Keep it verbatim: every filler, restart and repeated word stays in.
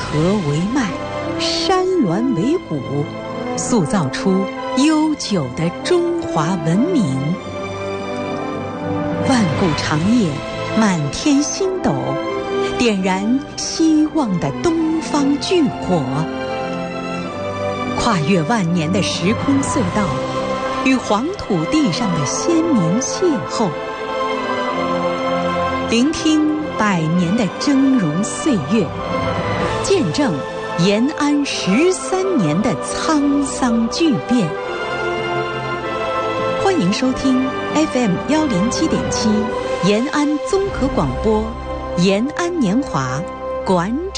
河为脉，山峦为骨，塑造出悠久的中华文明。万古长夜，满天星斗，点燃希望的东方巨火。跨越万年的时空隧道，与黄土地上的先民邂逅，聆听百年的峥嵘岁月，见证延安十三年的沧桑巨变。欢迎收听 F M 幺零七点七延安综合广播，延安年华馆